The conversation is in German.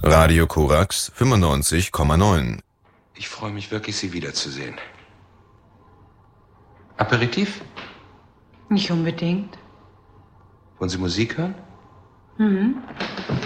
Radio Korax 95,9. Ich freue mich wirklich, Sie wiederzusehen. Aperitif? Nicht unbedingt. Wollen Sie Musik hören? Mhm.